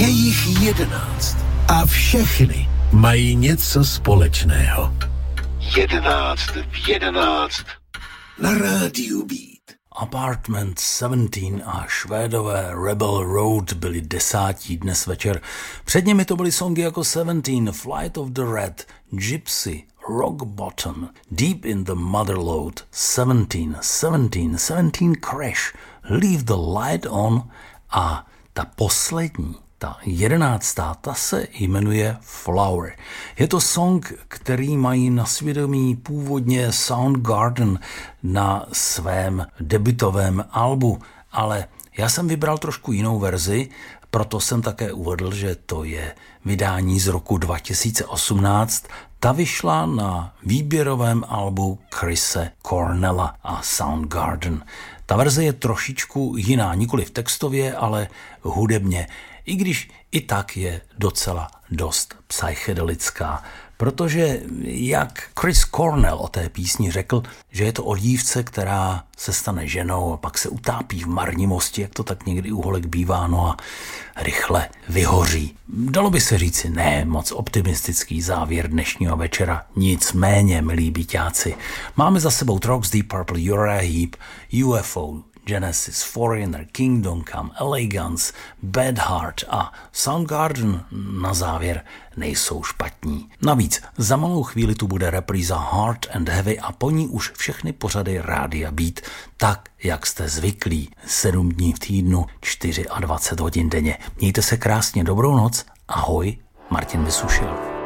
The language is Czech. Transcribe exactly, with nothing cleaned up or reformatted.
Je jich jedenáct a všechny mají něco společného. Jedenáct v jedenáct na rádiu Beat. Apartment sedmnáct a Švédové Rebel Road byli desátí dnes večer. Před nimi to byly songy jako sedmnáct, Flight of the Red, Gypsy, Rock Bottom, Deep in the Motherlode, sedmnáct, sedmnáct, sedmnáct Crash, Leave the Light On a ta poslední, ta jedenáctá, ta se jmenuje Flower. Je to song, který mají na svědomí původně Soundgarden na svém debutovém albu, ale já jsem vybral trošku jinou verzi, proto jsem také uvedl, že to je vydání z roku dva tisíce osmnáct. Ta vyšla na výběrovém albu Chrise Cornella a Soundgarden. Ta verze je trošičku jiná, nikoli v textově, ale hudebně, i když i tak je docela dost psychedelická, protože jak Chris Cornell o té písni řekl, že je to o dívce, která se stane ženou a pak se utápí v marnimosti, jak to tak někdy u holek bývá, no a rychle vyhoří. Dalo by se říci ne moc optimistický závěr dnešního večera, nicméně, milí byťáci, máme za sebou Troggs, Deep Purple, Uriah Heep, U F O, Genesis, Foreigner, Kingdom Come, L A Guns, Bad Heart a Soundgarden na závěr nejsou špatní. Navíc za malou chvíli tu bude repríza Hard and Heavy a po ní už všechny pořady Rádia Beat, tak jak jste zvyklí, sedm dní v týdnu, dvacet čtyři hodin denně. Mějte se krásně, dobrou noc, ahoj, Martin Vysušil.